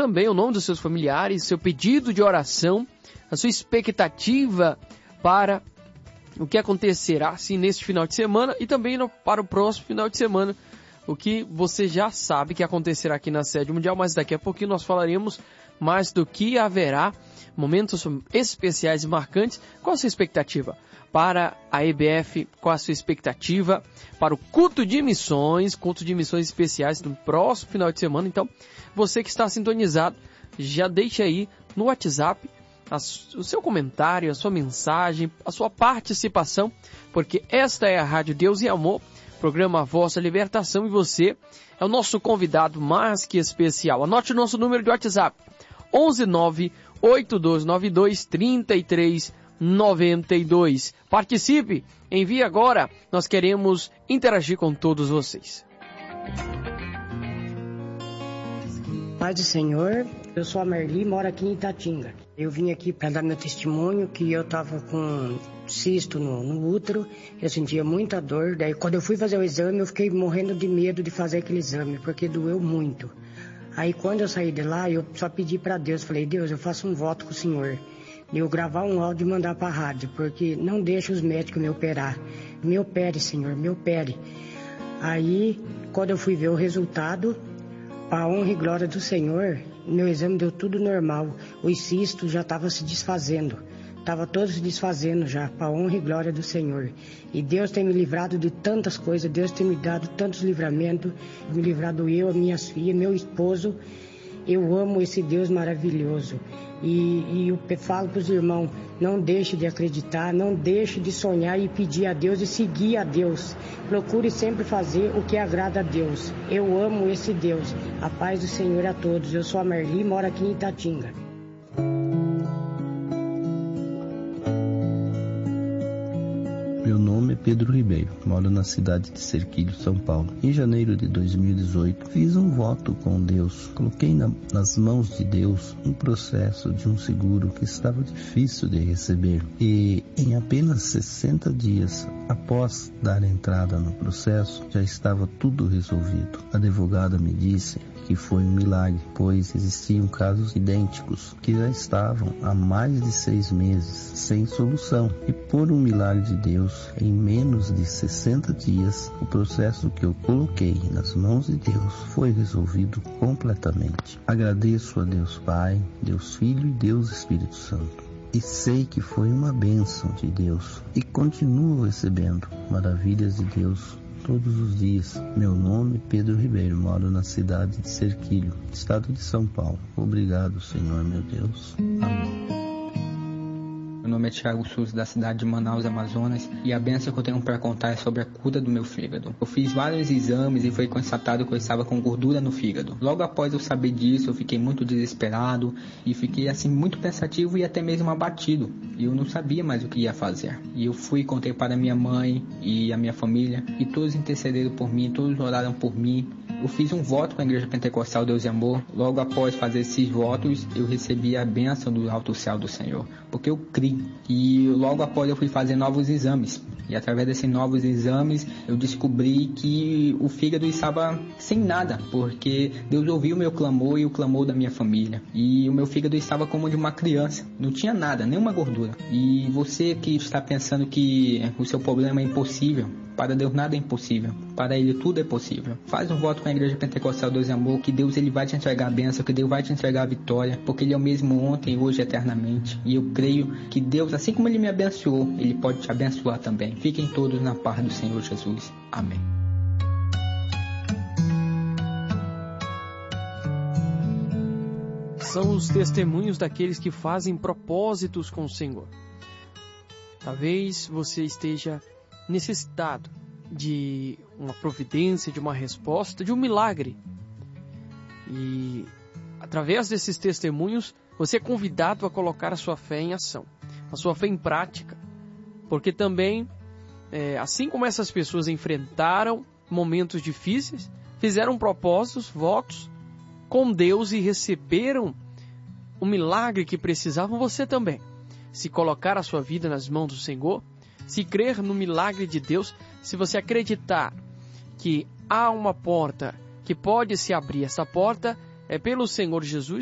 também o nome dos seus familiares, seu pedido de oração, a sua expectativa para o que acontecerá assim, neste final de semana e também para o próximo final de semana, o que você já sabe que acontecerá aqui na sede mundial, mas daqui a pouquinho nós falaremos mais do que haverá, momentos especiais e marcantes. Qual a sua expectativa para a EBF? Qual a sua expectativa para o culto de missões especiais no próximo final de semana? Então, você que está sintonizado, já deixe aí no WhatsApp o seu comentário, a sua mensagem, a sua participação, porque esta é a Rádio Deus e Amor, programa A Voz da Libertação, e você é o nosso convidado mais que especial. Anote o nosso número de WhatsApp, 11982923392. Participe, envie agora, nós queremos interagir com todos vocês. Paz do Senhor, eu sou a Merli, moro aqui em Itatinga. Eu vim aqui para dar meu testemunho que eu estava com cisto no útero, eu sentia muita dor. Daí quando eu fui fazer o exame, eu fiquei morrendo de medo de fazer aquele exame, porque doeu muito. Aí quando eu saí de lá, eu só pedi para Deus, falei, Deus, eu faço um voto com o Senhor. E eu gravar um áudio e mandar para a rádio, porque não deixa os médicos me operar. Me opere, Senhor, me opere. Aí, quando eu fui ver o resultado, para a honra e glória do Senhor, meu exame deu tudo normal. Os cistos já estavam se desfazendo. Estava todos se desfazendo já, para a honra e glória do Senhor. E Deus tem me livrado de tantas coisas, Deus tem me dado tantos livramentos, me livrado eu, as minhas filhas, meu esposo. Eu amo esse Deus maravilhoso. E eu falo para os irmãos, não deixe de acreditar, não deixe de sonhar e pedir a Deus e seguir a Deus. Procure sempre fazer o que agrada a Deus. Eu amo esse Deus. A paz do Senhor a todos. Eu sou a Merli, moro aqui em Itatinga. Meu nome é Pedro Ribeiro, moro na cidade de Cerquilho, São Paulo. Em janeiro de 2018, fiz um voto com Deus. Coloquei nas mãos de Deus um processo de um seguro que estava difícil de receber. E em apenas 60 dias após dar entrada no processo, já estava tudo resolvido. A advogada me disse que foi um milagre, pois existiam casos idênticos que já estavam há mais de 6 meses sem solução. E por um milagre de Deus, em menos de 60 dias, o processo que eu coloquei nas mãos de Deus foi resolvido completamente. Agradeço a Deus Pai, Deus Filho e Deus Espírito Santo. E sei que foi uma bênção de Deus e continuo recebendo maravilhas de Deus todos os dias. Meu nome é Pedro Ribeiro, moro na cidade de Cerquilho, estado de São Paulo. Obrigado, Senhor, meu Deus. Amém. Meu nome é Thiago Souza, da cidade de Manaus, Amazonas, e a bênção que eu tenho para contar é sobre a cura do meu fígado. Eu fiz vários exames e foi constatado que eu estava com gordura no fígado. Logo após eu saber disso, eu fiquei muito desesperado e fiquei assim muito pensativo e até mesmo abatido. E eu não sabia mais o que ia fazer. E eu fui e contei para minha mãe e a minha família, e todos intercederam por mim, todos oraram por mim. Eu fiz um voto com a Igreja Pentecostal Deus e Amor. Logo após fazer esses votos, eu recebi a bênção do alto céu do Senhor, porque eu criei. E logo após eu fui fazer novos exames. E através desses novos exames, eu descobri que o fígado estava sem nada, porque Deus ouviu o meu clamor e o clamor da minha família. E o meu fígado estava como de uma criança. Não tinha nada, nenhuma gordura. E você que está pensando que o seu problema é impossível, para Deus nada é impossível. Para Ele tudo é possível. Faz um voto com a Igreja Pentecostal Deus e Amor, que Deus ele vai te entregar a bênção, que Deus vai te entregar a vitória, porque Ele é o mesmo ontem, hoje e eternamente. E eu creio que Deus, assim como Ele me abençoou, Ele pode te abençoar também. Fiquem todos na paz do Senhor Jesus. Amém. São os testemunhos daqueles que fazem propósitos com o Senhor. Talvez você esteja necessitado de uma providência, de uma resposta, de um milagre. E através desses testemunhos, você é convidado a colocar a sua fé em ação, a sua fé em prática. Porque também, assim como essas pessoas enfrentaram momentos difíceis, fizeram propósitos, votos com Deus e receberam o milagre que precisavam, você também. Se colocar a sua vida nas mãos do Senhor, se crer no milagre de Deus, se você acreditar que há uma porta que pode se abrir, essa porta é pelo Senhor Jesus,